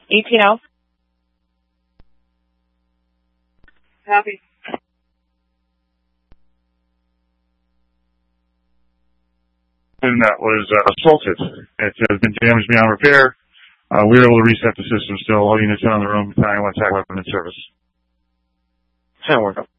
ETL. Copy. And that was assaulted. It has been damaged beyond repair. We were able to reset the system still. All units on the room, battalion 1 attack weapon in service. Sound work.